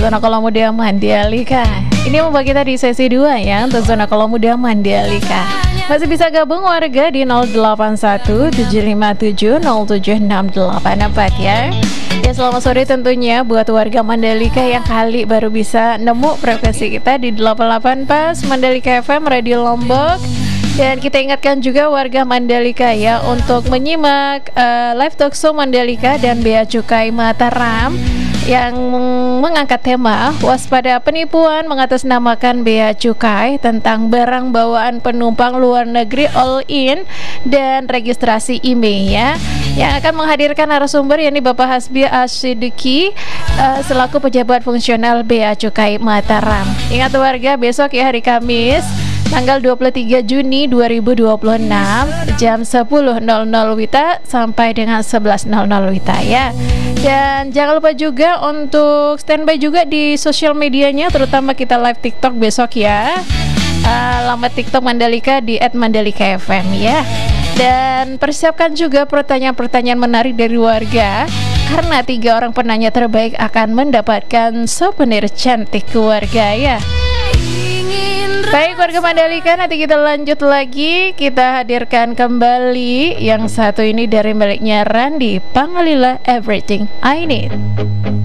Zona Kolom Muda Mandalika. Ini membawa kita di sesi 2 ya, untuk Zona Kolom Muda Mandalika. Masih bisa gabung warga di 0817570768 ya. Ya, selamat sore tentunya buat warga Mandalika yang kali baru bisa nemu frekuensi kita di 88 pas Mandalika FM Radio Lombok. Dan kita ingatkan juga warga Mandalika ya untuk menyimak live talk show Mandalika dan Bea Cukai Mataram yang mengangkat tema waspada penipuan mengatasnamakan bea cukai tentang barang bawaan penumpang luar negeri all in dan registrasi IMEI ya, yang akan menghadirkan narasumber yakni Bapak Hasbi Asyidiki selaku pejabat fungsional Bea Cukai Mataram. Ingat warga, besok ya hari Kamis tanggal 23 Juni 2026 jam 10.00 WITA sampai dengan 11.00 WITA ya. Dan jangan lupa juga untuk standby juga di sosial medianya, terutama kita live TikTok besok ya. Alamat TikTok Mandalika di @mandalika_fm ya. Dan persiapkan juga pertanyaan-pertanyaan menarik dari warga, karena 3 orang penanya terbaik akan mendapatkan souvenir cantik keluarga ya. Baik warga Mandalika, nanti kita lanjut lagi. Kita hadirkan kembali yang satu ini dari miliknya Randy Pangalila, Everything I Need.